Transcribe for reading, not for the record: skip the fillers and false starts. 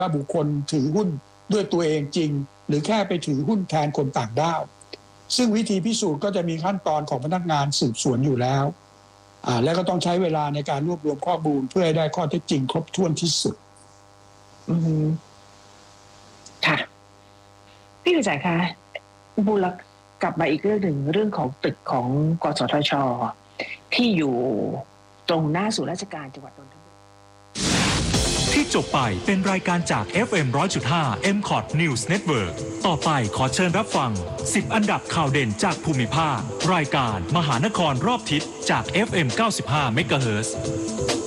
ว่าบุคคลถือหุ้นด้วยตัวเองจริงหรือแค่ไปถือหุ้นแทนคนต่างด้าวซึ่งวิธีพิสูจน์ก็จะมีขั้นตอนของพนักงานสืบสวนอยู่แล้วแล้วก็ต้องใช้เวลาในการรวบรวมข้อมูลเพื่อให้ได้ข้อเท็จจริงครบถ้วนที่สุดค่ะพี่กระจายคะบูรกลับมาอีกเรื่องหนึ่งเรื่องของตึกของกสทช.ที่อยู่ตรงหน้าศูนย์ราชการจังหวัดนนทบุรีที่จบไปเป็นรายการจาก FM 100.5 MCOT News Network ต่อไปขอเชิญรับฟัง10อันดับข่าวเด่นจากภูมิภาครายการมหานครรอบทิศจาก FM 95 MHz